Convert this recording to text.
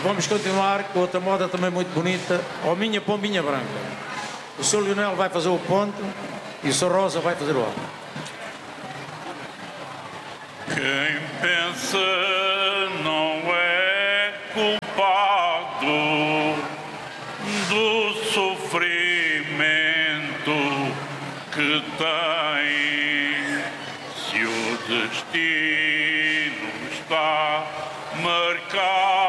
vamos continuar com outra moda também muito bonita, ó minha pombinha branca. O Sr. Lionel vai fazer o ponto e o Sr. Rosa vai fazer o alto. Quem pensa não é culpado do sofrimento que tem, se o destino está marcado.